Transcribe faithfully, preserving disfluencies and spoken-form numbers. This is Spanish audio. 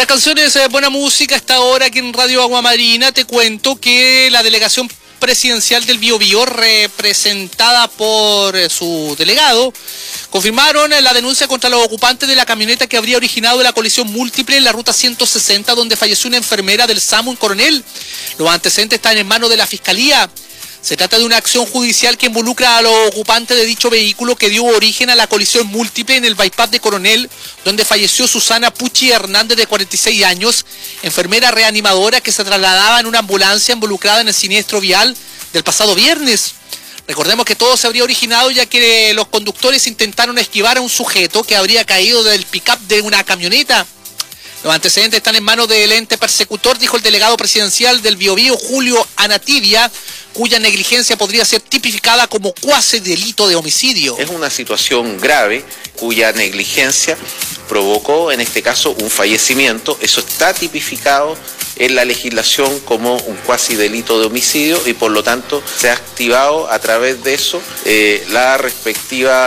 Buenas canciones, eh, buena música. Hasta ahora aquí en Radio Agua Marina te cuento que la delegación presidencial del Biobío, representada por eh, su delegado, confirmaron eh, la denuncia contra los ocupantes de la camioneta que habría originado la colisión múltiple en la ruta ciento sesenta, donde falleció una enfermera del SAMU en Coronel. Los antecedentes están en manos de la Fiscalía. Se trata de una acción judicial que involucra a los ocupantes de dicho vehículo que dio origen a la colisión múltiple en el bypass de Coronel, donde falleció Susana Pucci Hernández, de cuarenta y seis años, enfermera reanimadora que se trasladaba en una ambulancia involucrada en el siniestro vial del pasado viernes. Recordemos que todo se habría originado ya que los conductores intentaron esquivar a un sujeto que habría caído del pick-up de una camioneta. Los antecedentes están en manos del ente persecutor, dijo el delegado presidencial del Biobío, Julio Anatibia, cuya negligencia podría ser tipificada como cuasi delito de homicidio. Es una situación grave cuya negligencia provocó en este caso un fallecimiento. Eso está tipificado en la legislación como un cuasi delito de homicidio y por lo tanto se ha activado a través de eso eh, la respectiva